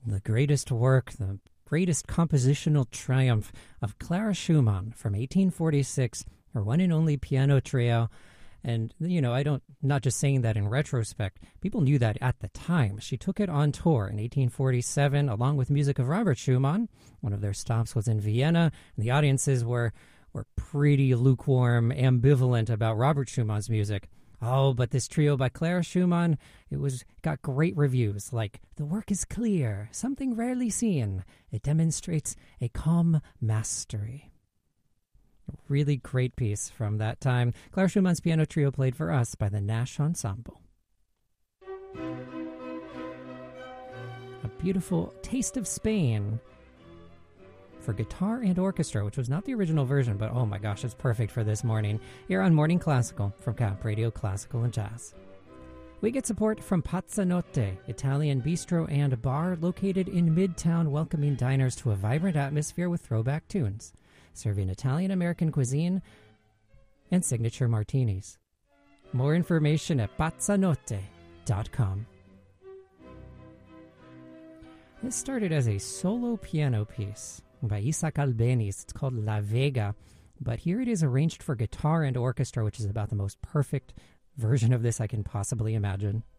the greatest work, the greatest compositional triumph of Clara Schumann from 1846, her one and only piano trio. And, not just saying that in retrospect, people knew that at the time. She took it on tour in 1847, along with music of Robert Schumann. One of their stops was in Vienna, and the audiences were pretty lukewarm, ambivalent about Robert Schumann's music. Oh, but this trio by Clara Schumann, got great reviews, like, "The work is clear, something rarely seen. It demonstrates a calm mastery." A really great piece from that time. Clara Schumann's piano trio played for us by the Nash Ensemble. A beautiful Taste of Spain for guitar and orchestra, which was not the original version, but oh my gosh, it's perfect for this morning. Here on Morning Classical from Camp Radio Classical and Jazz. We get support from Pazzanotte, Italian bistro and bar located in Midtown, welcoming diners to a vibrant atmosphere with throwback tunes, serving Italian-American cuisine and signature martinis. More information at pazzanotte.com. This started as a solo piano piece by Isaac Albéniz. It's called La Vega, but here it is arranged for guitar and orchestra, which is about the most perfect version of this I can possibly imagine.